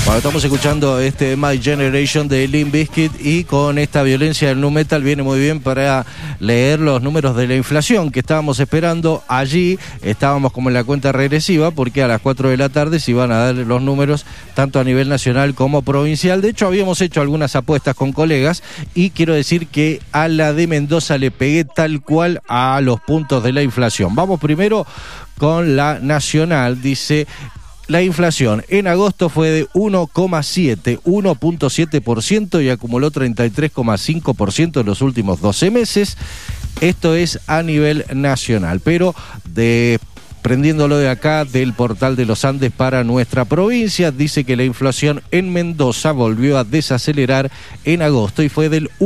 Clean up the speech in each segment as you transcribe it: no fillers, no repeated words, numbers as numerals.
Bueno, estamos escuchando My Generation de Limp Bizkit y con esta violencia del nu metal viene muy bien para leer los números de la inflación que estábamos esperando. Allí estábamos como en la cuenta regresiva porque a las 4 de la tarde se iban a dar los números tanto a nivel nacional como provincial. De hecho, habíamos hecho algunas apuestas con colegas y quiero decir que a la de Mendoza le pegué tal cual a los puntos de la inflación. Vamos primero con la nacional. Dice: la inflación en agosto fue de 1,7% y acumuló 33,5% en los últimos 12 meses. Esto es a nivel nacional, pero prendiéndolo de acá del portal de los Andes para nuestra provincia, dice que la inflación en Mendoza volvió a desacelerar en agosto y fue del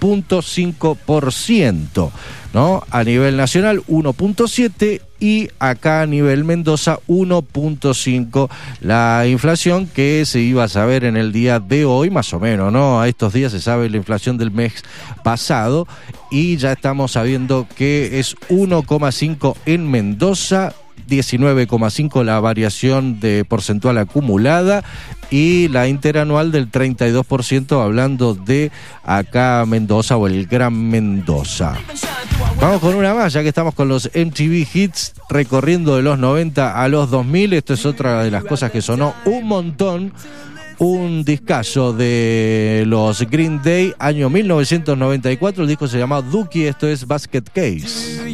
1,5%, ¿no? A nivel nacional 1,7% y acá a nivel Mendoza 1,5%. La inflación que se iba a saber en el día de hoy, más o menos, ¿no? A estos días se sabe la inflación del mes pasado y ya estamos sabiendo que es 1,5% en Mendoza, 19,5% la variación de porcentual acumulada y la interanual del 32%, hablando de acá Mendoza o el Gran Mendoza. Vamos con una más, ya que estamos con los MTV Hits recorriendo de los 90 a los 2000. Esto es otra de las cosas que sonó un montón. Un discazo de los Green Day, año 1994. El disco se llamaba Dookie, esto es Basket Case.